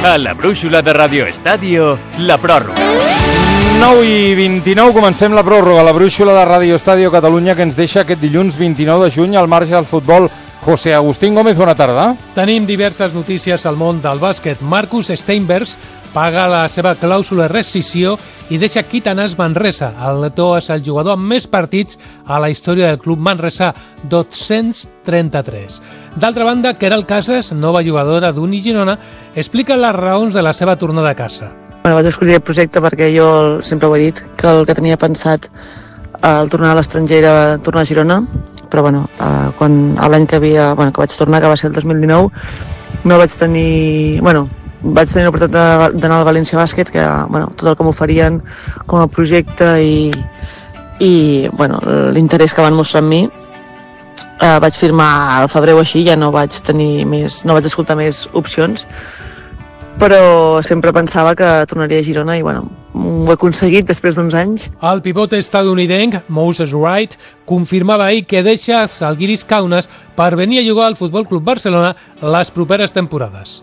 A la brúixola de Radio Estadio, la pròrroga. 9:29, comencem la pròrroga, la brúixola de Radio Estadio Catalunya, que ens deixa aquest dilluns 29 de juny al marge del futbol. José Agustín Gómez, bona tarda. Tenim diverses notícies al món del bàsquet. Marcus Steinbergs paga la seva clàusula de rescissió i deixa Quitanas Manresa. El letó és el jugador amb més partits a la història del club manresà, 233. D'altra banda, Queralt Casas, nova jugadora d'Uni Girona, explica les raons de la seva tornada a casa. Vaig escollir el projecte perquè jo sempre ho he dit, que el que tenia pensat al tornar a l'estranger era tornar a Girona, però l'any que vaig tornar, que va ser el 2019, no vaig tenir... vaig tenir l'oportunitat d'anar al València Bàsquet, que tot el que m'oferien com a projecte i l'interès que van mostrar en mi, vaig firmar al febrer o així, ja no vaig escoltar més opcions, però sempre pensava que tornaria a Girona i ho he aconseguit després d'uns anys. El pivot estadounidenc Moses Wright confirmava ahir que deixa el Žalgiris Kaunas per venir a jugar al Futbol Club Barcelona les properes temporades.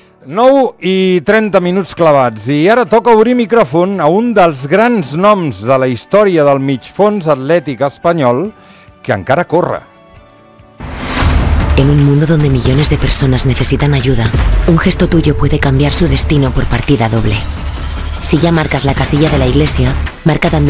9:30 clavats i ara toca obrir micròfon a un dels grans noms de la història del migfons atlètic espanyol que encara corre. En un mundo donde millones de personas necesitan ayuda, un gesto tuyo puede cambiar su destino por partida doble. Si ya marcas la casilla de la iglesia, marca también